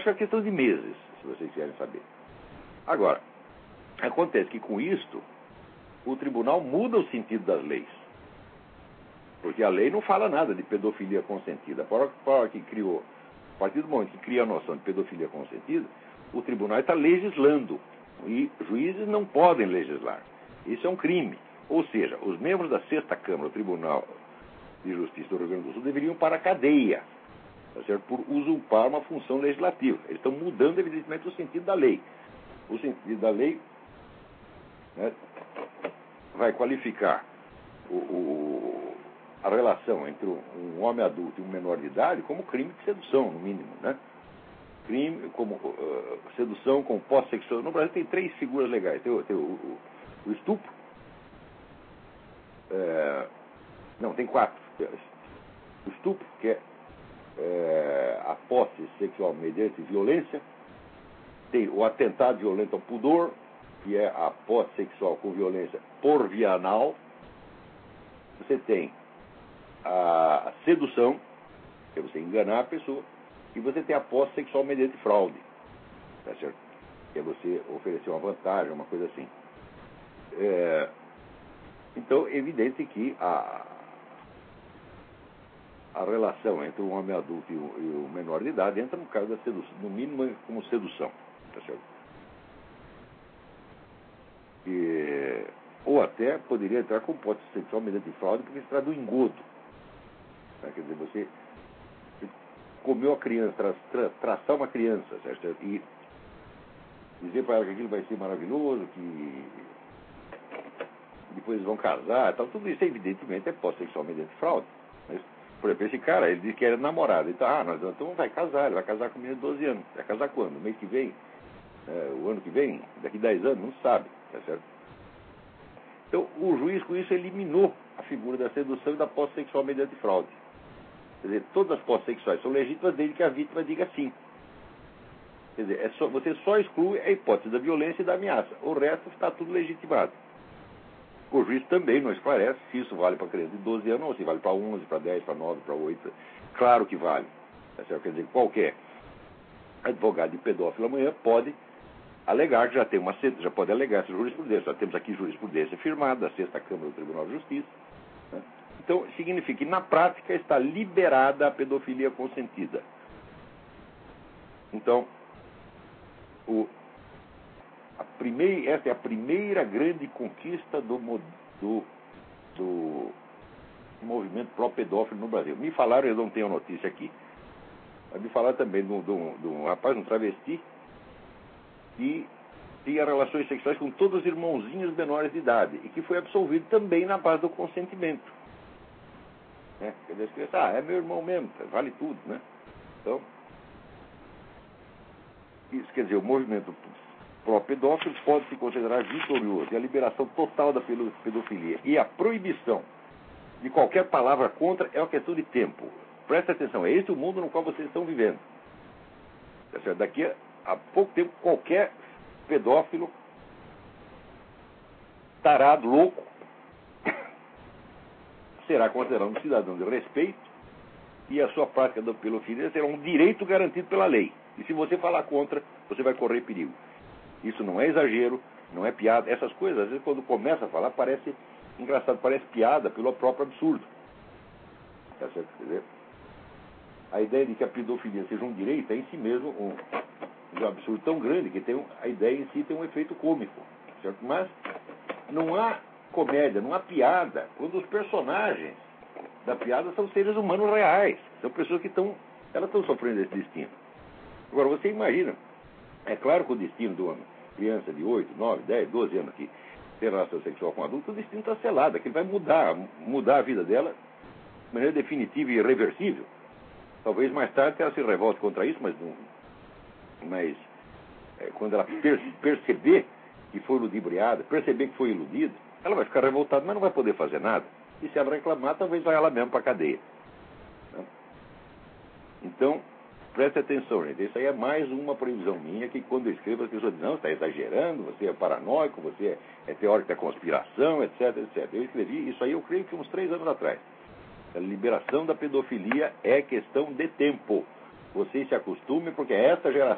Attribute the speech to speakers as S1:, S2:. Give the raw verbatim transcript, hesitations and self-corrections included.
S1: é questão de meses, se vocês quiserem saber. Agora, acontece que com isto, o tribunal muda o sentido das leis. Porque a lei não fala nada de pedofilia consentida. A hora que criou, a partir do momento que cria a noção de pedofilia consentida, o tribunal está legislando. E juízes não podem legislar. Isso é um crime. Ou seja, os membros da sexta Câmara do Tribunal de Justiça do Rio Grande do Sul deveriam ir para a cadeia, tá certo? Por usurpar uma função legislativa. Eles estão mudando, evidentemente, o sentido da lei. O sentido da lei, né, vai qualificar o, o, a relação entre um homem adulto e um menor de idade como crime de sedução, no mínimo, né? Crime como uh, sedução com posse sexual. No Brasil tem três figuras legais. Tem, tem o, o, o estupro. É, não, tem quatro. O estupro, que é, é a posse sexual mediante violência. Tem o atentado violento ao pudor, que é a posse sexual com violência por via anal. Você tem a sedução, que é você enganar a pessoa. E você tem a posse sexual mediante fraude, tá certo? Que é você oferecer uma vantagem, uma coisa assim. É, então, é evidente que a, a relação entre o homem adulto e o, e o menor de idade entra no caso da sedução, no mínimo como sedução, tá certo? E, ou até poderia entrar com posse sexual mediante fraude, porque se trata do engodo. Tá? Quer dizer, você comeu a criança, tra, tra, traçar uma criança, certo? E dizer para ela que aquilo vai ser maravilhoso, que depois eles vão casar, tal, tudo isso evidentemente é posse sexual mediante fraude. Mas, por exemplo, esse cara, ele diz que era namorado, então, ah, nós, então vai casar, ele vai casar com um menino de doze anos. Vai casar quando? No mês que vem? É, o ano que vem? Daqui a dez anos? Não sabe, tá certo? Então, o juiz com isso eliminou a figura da sedução e da posse sexual mediante fraude. Quer dizer, todas as posses sexuais são legítimas desde que a vítima diga sim. Quer dizer, é só, você só exclui a hipótese da violência e da ameaça. O resto está tudo legitimado. O juiz também não esclarece se isso vale para criança de doze anos ou se vale para onze, para dez, para nove, para oito. Claro que vale. Tá certo? Quer dizer, qualquer advogado de pedófilo amanhã pode alegar que já tem uma já pode alegar essa jurisprudência. Já temos aqui jurisprudência firmada da sexta Câmara do Tribunal de Justiça. Né? Então, significa que, na prática, está liberada a pedofilia consentida. Então, o, a primeira, essa é a primeira grande conquista do, do, do movimento pró-pedófilo no Brasil. Me falaram, eu não tenho a notícia aqui, mas me falaram também de um, de um, de um rapaz, um travesti, que tinha relações sexuais com todos os irmãozinhos menores de idade e que foi absolvido também na base do consentimento. Né? Quer dizer, as crianças, ah, é meu irmão mesmo, vale tudo, né? Então, isso quer dizer, o movimento pró-pedófilo pode se considerar vitorioso e a liberação total da pedofilia e a proibição de qualquer palavra contra é uma questão de tempo. Presta atenção, é esse o mundo no qual vocês estão vivendo. Tá certo? Daqui a, a pouco tempo, qualquer pedófilo, tarado, louco, será considerado um cidadão de respeito e a sua prática da pedofilia será um direito garantido pela lei. E se você falar contra, você vai correr perigo. Isso não é exagero, não é piada. Essas coisas, às vezes, quando começa a falar, parece engraçado, parece piada pelo próprio absurdo. Tá certo? Quer dizer, a ideia de que a pedofilia seja um direito é em si mesmo um, um absurdo tão grande que tem um, a ideia em si tem um efeito cômico. Certo? Mas não há comédia, não há piada, quando os personagens da piada são seres humanos reais. São pessoas que estão, elas estão sofrendo esse destino. Agora, você imagina, é claro que o destino de uma criança de oito, nove, dez, doze anos que tem relação sexual com adulto, o destino está selado, que ele vai mudar, mudar a vida dela de maneira definitiva e irreversível. Talvez mais tarde ela se revolte contra isso, mas, não, mas é, quando ela per, perceber que foi ludibriada, perceber que foi iludida, ela vai ficar revoltada, mas não vai poder fazer nada. E se ela reclamar, talvez vai ela mesmo para a cadeia. Né? Então, preste atenção, gente. Isso aí é mais uma previsão minha que quando eu escrevo as pessoas dizem, não, você está exagerando, você é paranoico, você é teórico da conspiração, etc, etcétera. Eu escrevi isso aí, eu creio que uns três anos atrás. A liberação da pedofilia é questão de tempo. Vocês se acostumem, porque essa geração